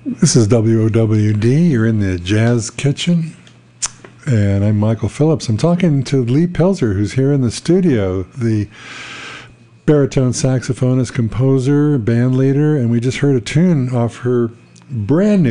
This is WOWD. You're in the Jazz Kitchen. And I'm Michael Phillips. I'm talking to Lee Pelzer, who's here in the studio, the baritone saxophonist, composer, band leader. And we just heard a tune off her brand new